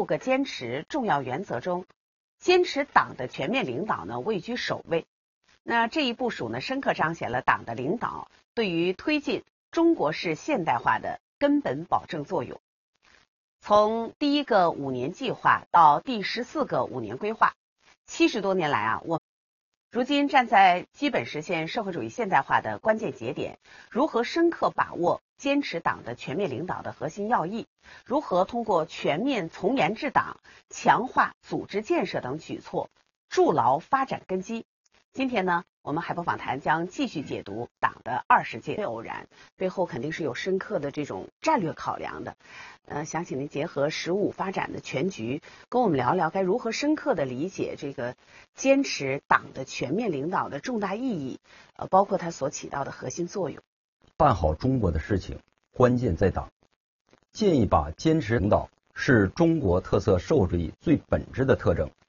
6个坚持重要原则中，坚持党的全面领导呢位居首位。那这一部署呢，深刻彰显了党的领导对于推进中国式现代化的根本保证作用。从第1个5年计划到第14个5年规划，70多年来啊，我如今站在基本实现社会主义现代化的关键节点，如何深刻把握坚持党的全面领导的核心要义，如何通过全面从严治党、强化组织建设等举措，筑牢发展根基。今天呢，我们海博访谈将继续解读党的20届偶然，背后肯定是有深刻的这种战略考量的。想请您结合15发展的全局，跟我们聊聊该如何深刻的理解这个坚持党的全面领导的重大意义，包括它所起到的核心作用。 办好中国的事情，关键在党。建议把坚持领导是中国特色社会主义最本质的特征